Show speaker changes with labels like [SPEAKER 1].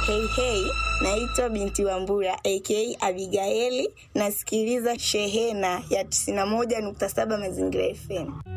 [SPEAKER 1] Hey hey, naitwa Binti Wambura aka Abigaili, nasikiliza Shehena ya 91.7 Mazingira FM.